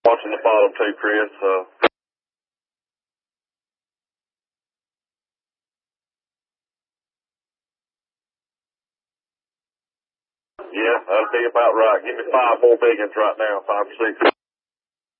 Watching the bottom too, Chris. Yeah, that'll be about right. Give me 5 more big ones right now, 5 or 6.